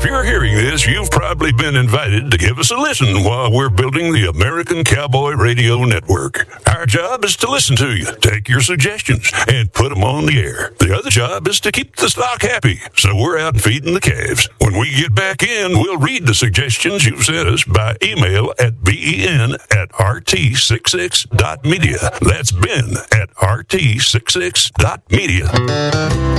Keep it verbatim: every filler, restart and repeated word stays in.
you're hearing this, you've probably been invited to give us a listen while we're building the American Cowboy Radio Network. Our job is to listen to you, take your suggestions, and put them on the air. The other job is to keep the stock happy, so we're out feeding the calves. When we get back in, we'll read the suggestions you've sent us by email at ben at r t sixty-six dot media. That's Ben at r t sixty-six dot media.